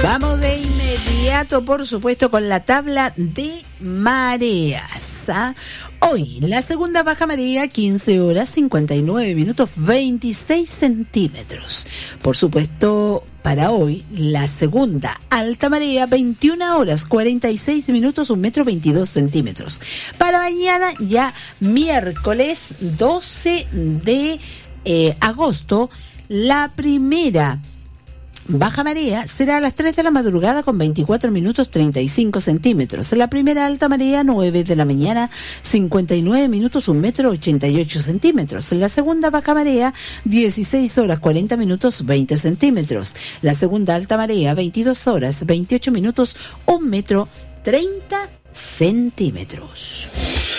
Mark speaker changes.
Speaker 1: Vamos de inmediato, por supuesto, con la tabla de mareas. Hoy, la segunda baja marea, 15 horas, 59 minutos, 26 centímetros. Por supuesto, para hoy, la segunda alta marea, 21 horas, 46 minutos, 1 metro, 22 centímetros. Para mañana, ya miércoles 12 de agosto, la primera baja marea será a las 3 de la madrugada con 24 minutos 35 centímetros. La primera alta marea 9 de la mañana 59 minutos 1 metro 88 centímetros. La segunda baja marea 16 horas 40 minutos 20 centímetros. La segunda alta marea 22 horas 28 minutos 1 metro 30 centímetros.